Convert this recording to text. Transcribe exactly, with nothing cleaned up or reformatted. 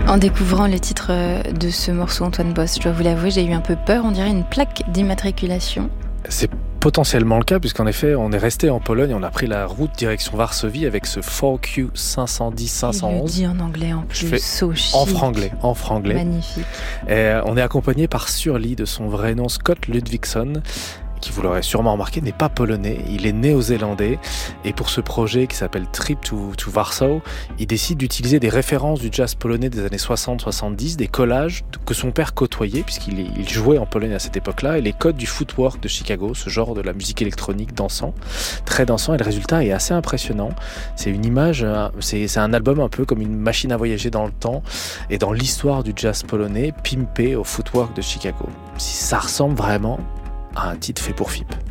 En découvrant le titre de ce morceau, Antoine Boss, je dois vous l'avouer, j'ai eu un peu peur, on dirait une plaque d'immatriculation. C'est potentiellement le cas, puisqu'en effet, on est resté en Pologne, on a pris la route direction Varsovie avec ce four Q cinq cent dix cinq cent onze. Il le dit en anglais en plus, Je fais so chic. En franglais, en franglais. Magnifique. Et on est accompagné par Surly, de son vrai nom Scott Ludvigsson, qui, vous l'aurez sûrement remarqué, n'est pas polonais, il est néo-zélandais. Et pour ce projet qui s'appelle Trip to, to Warsaw, il décide d'utiliser des références du jazz polonais des années soixante soixante-dix, des collages que son père côtoyait, puisqu'il il jouait en Pologne à cette époque-là, et les codes du footwork de Chicago, ce genre de la musique électronique dansant, très dansant, et le résultat est assez impressionnant. C'est une image, c'est, c'est un album un peu comme une machine à voyager dans le temps et dans l'histoire du jazz polonais, pimpé au footwork de Chicago. Si ça ressemble vraiment à un titre fait pour F I P.